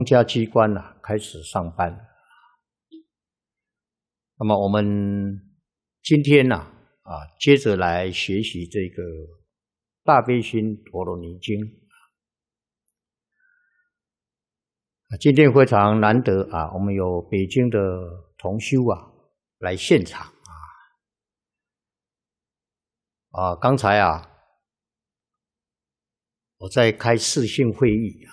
公家机关开始上班。那么我们今天接着来学习这个大悲心陀罗尼经。今天非常难得我们有北京的同修来现场刚才我在开视讯会议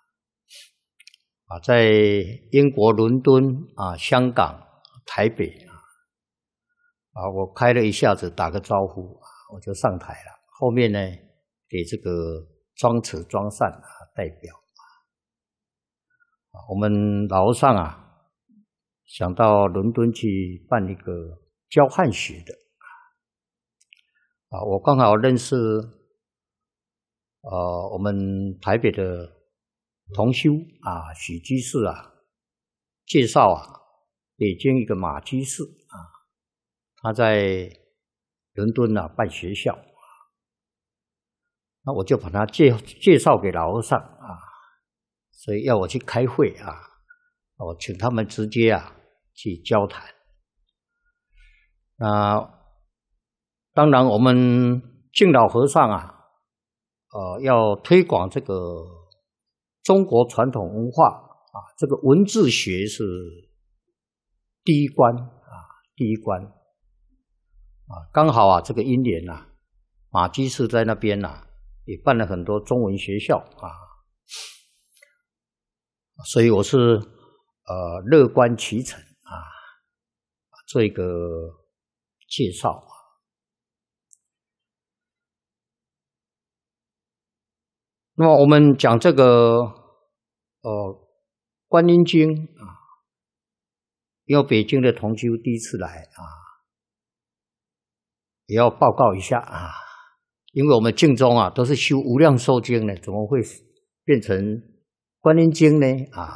在英国伦敦香港台北我开了一下子打个招呼我就上台了。后面呢给这个庄慈庄善代表我们老和尚想到伦敦去办一个教汉学的我刚好认识我们台北的同修许居士介绍北京一个马居士他在伦敦办学校，那我就把他介绍给老和尚所以要我去开会我请他们直接去交谈。当然我们敬老和尚要推广这个中国传统文化这个文字学是第一关第一关刚好这个因缘马居士在那边也办了很多中文学校所以我是乐观其成做一个介绍。那么我们讲这个观音经因为北京的同修第一次来也要报告一下因为我们净宗都是修无量寿经呢，怎么会变成观音经呢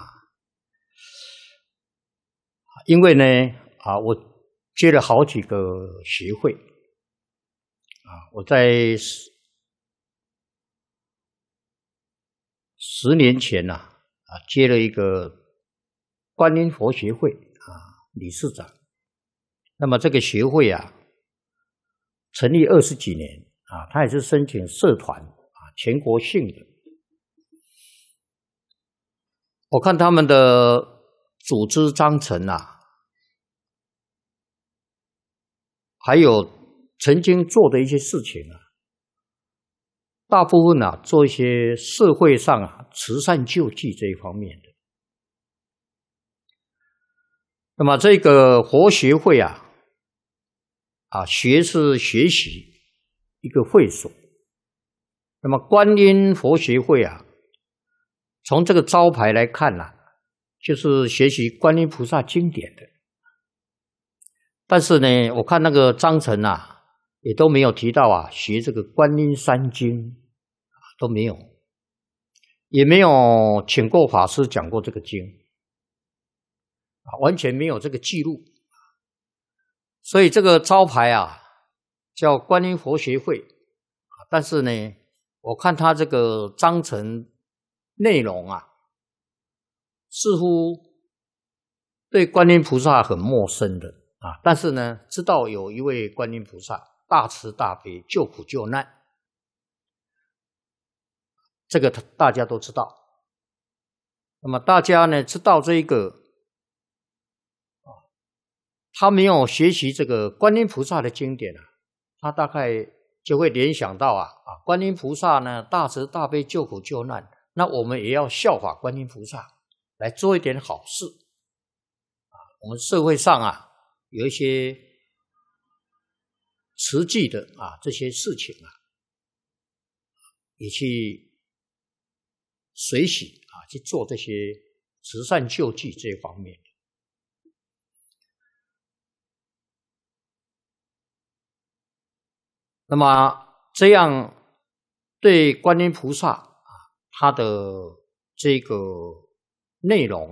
因为呢我接了好几个学会我在10年前接了一个观音佛学会理事长。那么这个学会成立20几年他也是申请社团全国性的。我看他们的组织章程还有曾经做的一些事情大部分做一些社会上慈善救济这一方面的。那么这个佛学会学是学习一个会所。那么观音佛学会从这个招牌来看就是学习观音菩萨经典的。但是呢我看那个章程也都没有提到学这个观音三经都没有，也没有请过法师讲过这个经完全没有这个记录。所以这个招牌叫观音佛学会但是呢我看他这个章程内容似乎对观音菩萨很陌生的但是呢知道有一位观音菩萨大慈大悲救苦救难，这个大家都知道。那么大家呢知道这一个他没有学习这个观音菩萨的经典他大概就会联想到观音菩萨呢大慈大悲救苦救难，那我们也要效法观音菩萨来做一点好事我们社会上有一些慈济的这些事情也去随喜去做这些慈善救济这一方面。那么这样对观音菩萨他的这个内容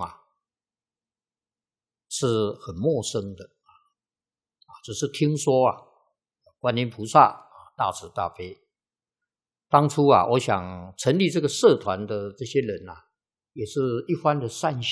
是很陌生的只是听说观音菩萨大慈大悲。当初我想成立这个社团的这些人也是一番的善行。